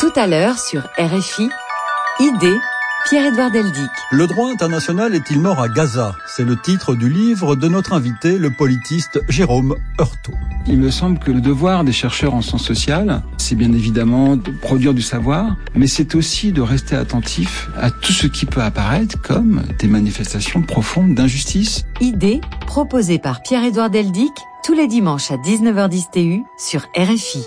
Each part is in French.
Tout à l'heure sur RFI, Idée, Pierre-Édouard Deldic. Le droit international est-il mort à Gaza? C'est le titre du livre de notre invité, le politiste Jérôme Heurtaud. Il me semble que le devoir des chercheurs en sciences sociales, c'est bien évidemment de produire du savoir, mais c'est aussi de rester attentif à tout ce qui peut apparaître comme des manifestations profondes d'injustice. Idée, proposée par Pierre-Édouard Deldic, tous les dimanches à 19h10 TU sur RFI.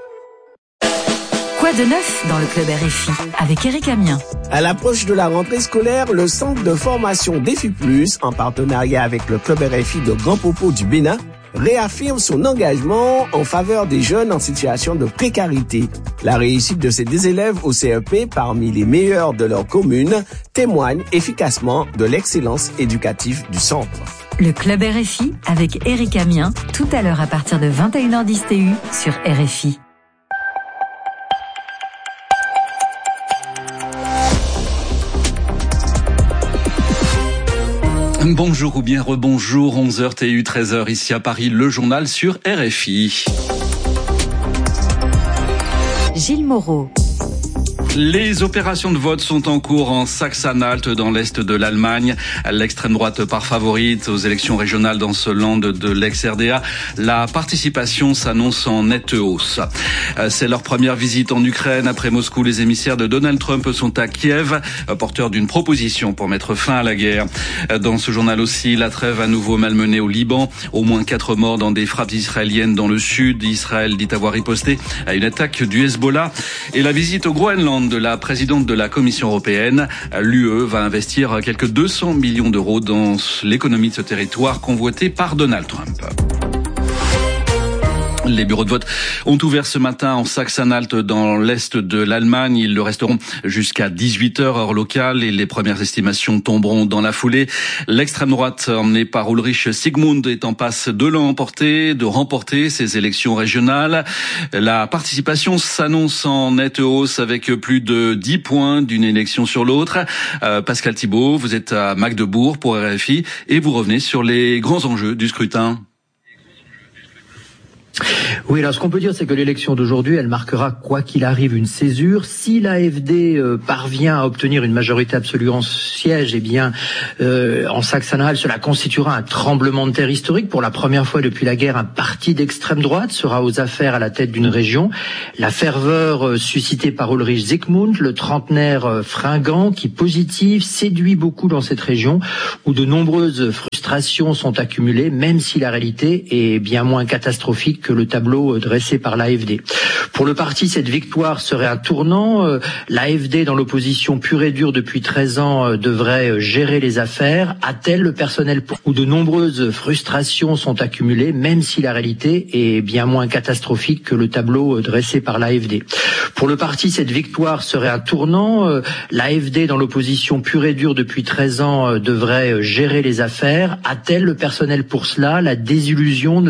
Quoi de neuf dans le club RFI avec Eric Amiens? À l'approche de la rentrée scolaire, le centre de formation Défi Plus, en partenariat avec le club RFI de Grand Popo du Bénin, réaffirme son engagement en faveur des jeunes en situation de précarité. La réussite de ces deux élèves au CEP, parmi les meilleurs de leur commune, témoigne efficacement de l'excellence éducative du centre. Le club RFI avec Eric Amiens, tout à l'heure à partir de 21h10 TU sur RFI. Bonjour ou bien rebonjour, 11h TU, 13h ici à Paris, le journal sur RFI. Gilles Moreau. Les opérations de vote sont en cours en Saxe-Anhalt, dans l'est de l'Allemagne. L'extrême droite part favorite aux élections régionales dans ce land de l'ex-RDA. La participation s'annonce en nette hausse. C'est leur première visite en Ukraine. Après Moscou, les émissaires de Donald Trump sont à Kiev, porteurs d'une proposition pour mettre fin à la guerre. Dans ce journal aussi, la trêve à nouveau malmenée au Liban. Au moins 4 morts dans des frappes israéliennes dans le sud. Israël dit avoir riposté à une attaque du Hezbollah. Et la visite au Groenland de la présidente de la Commission européenne. L'UE va investir quelques 200 millions d'euros dans l'économie de ce territoire convoité par Donald Trump. Les bureaux de vote ont ouvert ce matin en Saxe-Anhalt dans l'est de l'Allemagne. Ils le resteront jusqu'à 18h heure locale et les premières estimations tomberont dans la foulée. L'extrême droite emmenée par Ulrich Sigmund est en passe de remporter ces élections régionales. La participation s'annonce en nette hausse avec plus de 10 points d'une élection sur l'autre. Pascal Thibault, vous êtes à Magdebourg pour RFI et vous revenez sur les grands enjeux du scrutin. Oui, alors ce qu'on peut dire, c'est que l'élection d'aujourd'hui, elle marquera, quoi qu'il arrive, une césure. Si l'AfD parvient à obtenir une majorité absolue en siège, eh bien, en Saxe-Anhalt, cela constituera un tremblement de terre historique. Pour la première fois depuis la guerre, un parti d'extrême droite sera aux affaires à la tête d'une région. La ferveur suscitée par Ulrich Sigmund, le trentenaire fringant, qui positif, séduit beaucoup dans cette région, où de nombreuses frustrations sont accumulées, même si la réalité est bien moins catastrophique que le tableau dressé par l'AfD. Pour le parti, cette victoire serait un tournant. L'AfD, dans l'opposition pure et dure depuis 13 ans, devrait gérer les affaires. A-t-elle le personnel où de nombreuses frustrations sont accumulées, même si la réalité est bien moins catastrophique que le tableau dressé par l'AfD. Pour le parti, cette victoire serait un tournant. L'AfD, dans l'opposition pure et dure depuis 13 ans, devrait gérer les affaires. A-t-elle le personnel pour cela? La désillusion